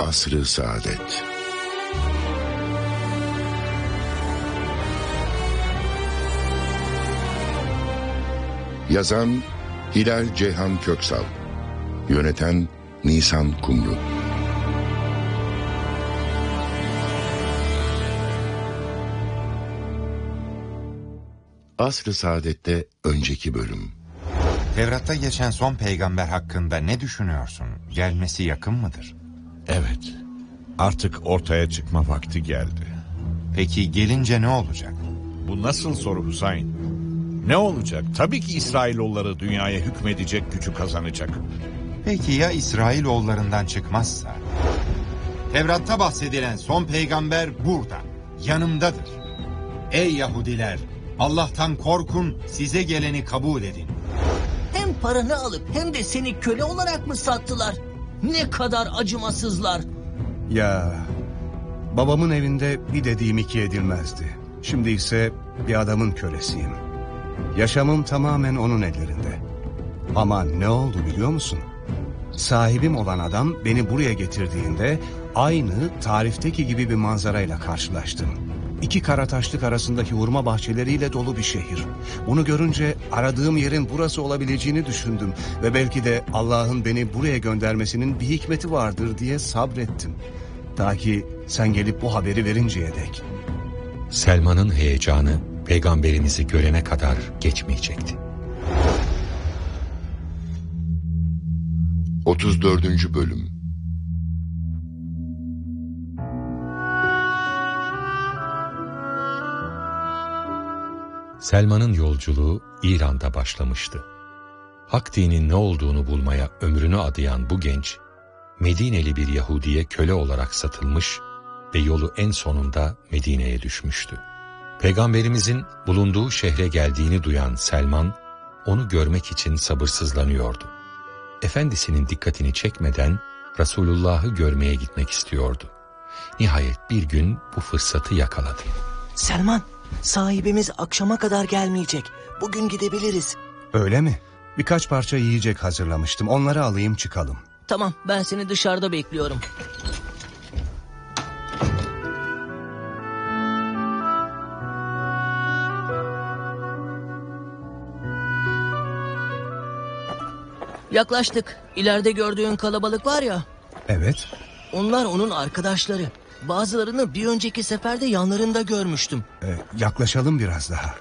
Asr-ı Saadet. Yazan Hilal Ceyhan Köksal, yöneten Nisan Kumru. Asr-ı Saadet'te önceki bölüm. Tevrat'ta geçen son peygamber hakkında ne düşünüyorsun? Gelmesi yakın mıdır? Evet, artık ortaya çıkma vakti geldi. Peki gelince ne olacak? Bu nasıl soru Hüseyin? Ne olacak? Tabii ki İsrailoğulları dünyaya hükmedecek gücü kazanacak. Peki ya İsrailoğullarından çıkmazsa? Tevrat'ta bahsedilen son peygamber burada, yanımdadır. Ey Yahudiler! Allah'tan korkun, size geleni kabul edin. Hem paranı alıp hem de seni köle olarak mı sattılar? Ne kadar acımasızlar. Ya, babamın evinde bir dediğim iki edilmezdi. Şimdi ise bir adamın kölesiyim. Yaşamım tamamen onun ellerinde. Ama ne oldu biliyor musun? Sahibim olan adam beni buraya getirdiğinde aynı tarifteki gibi bir manzarayla karşılaştım. İki kara taşlık arasındaki hurma bahçeleriyle dolu bir şehir. Bunu görünce aradığım yerin burası olabileceğini düşündüm. Ve belki de Allah'ın beni buraya göndermesinin bir hikmeti vardır diye sabrettim. Ta ki sen gelip bu haberi verinceye dek. Selman'ın heyecanı peygamberimizi görene kadar geçmeyecekti. 34. Bölüm. Selman'ın yolculuğu İran'da başlamıştı. Hak dinin ne olduğunu bulmaya ömrünü adayan bu genç, Medineli bir Yahudiye köle olarak satılmış ve yolu en sonunda Medine'ye düşmüştü. Peygamberimizin bulunduğu şehre geldiğini duyan Selman, onu görmek için sabırsızlanıyordu. Efendisinin dikkatini çekmeden Resulullah'ı görmeye gitmek istiyordu. Nihayet bir gün bu fırsatı yakaladı. Selman, sahibimiz akşama kadar gelmeyecek. Bugün gidebiliriz. Öyle mi? Birkaç parça yiyecek hazırlamıştım. Onları alayım çıkalım. Tamam, ben seni dışarıda bekliyorum. Yaklaştık. İleride gördüğün kalabalık var ya. Evet. Onlar onun arkadaşları. Bazılarını bir önceki seferde yanlarında görmüştüm. Yaklaşalım biraz daha.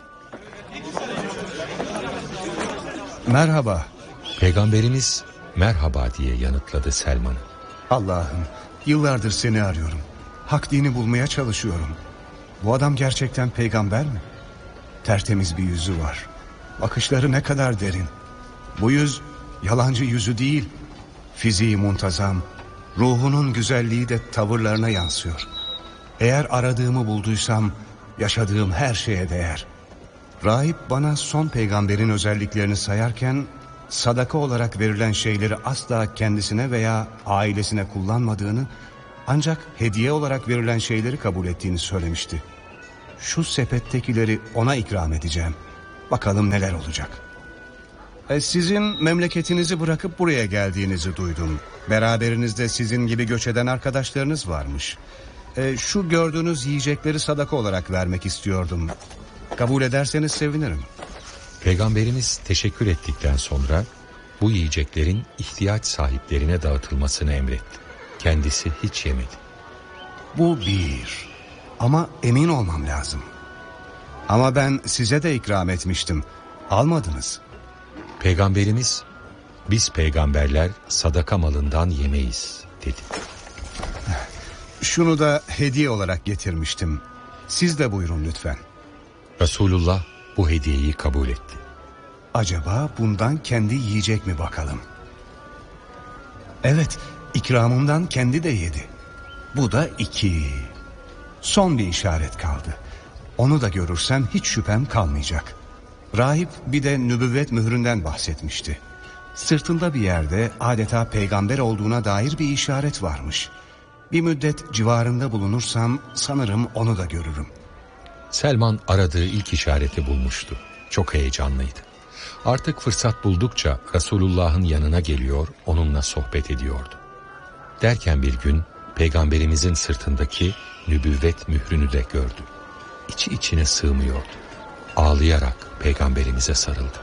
Merhaba. Peygamberimiz merhaba diye yanıtladı Selman'ı. Allah'ım, yıllardır seni arıyorum. Hak dini bulmaya çalışıyorum. Bu adam gerçekten peygamber mi? Tertemiz bir yüzü var. Bakışları ne kadar derin. Bu yüz yalancı yüzü değil. Fiziği muntazam. Ruhunun güzelliği de tavırlarına yansıyor. Eğer aradığımı bulduysam yaşadığım her şeye değer. Rahip bana son peygamberin özelliklerini sayarken sadaka olarak verilen şeyleri asla kendisine veya ailesine kullanmadığını, ancak hediye olarak verilen şeyleri kabul ettiğini söylemişti. Şu sepettekileri ona ikram edeceğim. Bakalım neler olacak. Sizin memleketinizi bırakıp buraya geldiğinizi duydum. Beraberinizde sizin gibi göç eden arkadaşlarınız varmış. Şu gördüğünüz yiyecekleri sadaka olarak vermek istiyordum. Kabul ederseniz sevinirim. Peygamberimiz teşekkür ettikten sonra bu yiyeceklerin ihtiyaç sahiplerine dağıtılmasını emretti. Kendisi hiç yemedi. Bu bir. Ama emin olmam lazım. Ama ben size de ikram etmiştim. Almadınız. Peygamberimiz, biz peygamberler sadaka malından yemeyiz dedi. Şunu da hediye olarak getirmiştim. Siz de buyurun lütfen. Resulullah bu hediyeyi kabul etti. Acaba bundan kendi yiyecek mi bakalım? Evet, ikramımdan kendi de yedi. Bu da 2. Son bir işaret kaldı. Onu da görürsem hiç şüphem kalmayacak. Rahip bir de nübüvvet mühründen bahsetmişti. Sırtında bir yerde adeta peygamber olduğuna dair bir işaret varmış. Bir müddet civarında bulunursam sanırım onu da görürüm. Selman aradığı ilk işareti bulmuştu. Çok heyecanlıydı. Artık fırsat buldukça Resulullah'ın yanına geliyor, onunla sohbet ediyordu. Derken bir gün Peygamberimizin sırtındaki nübüvvet mührünü de gördü. İçi içine sığmıyordu. Ağlayarak Peygamberimize sarıldı.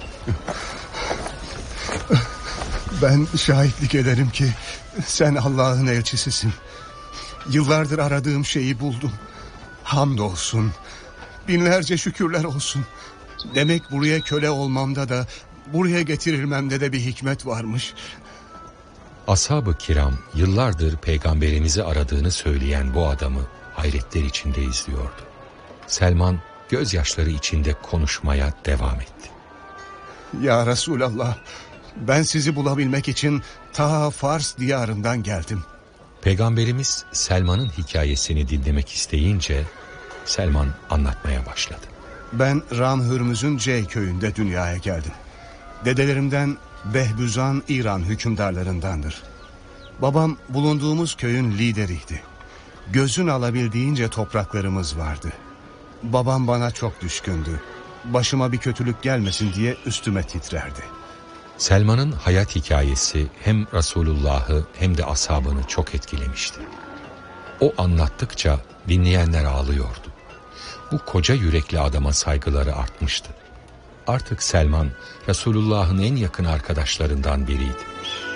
Ben şahitlik ederim ki sen Allah'ın elçisisin. Yıllardır aradığım şeyi buldum. Hamdolsun. Binlerce şükürler olsun. Demek buraya köle olmamda da, buraya getirilmemde de bir hikmet varmış. Ashab-ı kiram yıllardır Peygamberimizi aradığını söyleyen bu adamı hayretler içinde izliyordu. Selman gözyaşları içinde konuşmaya devam etti. Ya Resulallah, ben sizi bulabilmek için ta Fars diyarından geldim. Peygamberimiz Selman'ın hikayesini dinlemek isteyince Selman anlatmaya başladı. Ben Ram Hürmüz'ün Cey köyünde dünyaya geldim. Dedelerimden Behbüzan İran hükümdarlarındandır. Babam bulunduğumuz köyün lideriydi. Gözün alabildiğince topraklarımız vardı. Babam bana çok düşkündü. Başıma bir kötülük gelmesin diye üstüme titrerdi. Selman'ın hayat hikayesi hem Resulullah'ı hem de ashabını çok etkilemişti. O anlattıkça dinleyenler ağlıyordu. Bu koca yürekli adama saygıları artmıştı. Artık Selman Resulullah'ın en yakın arkadaşlarından biriydi.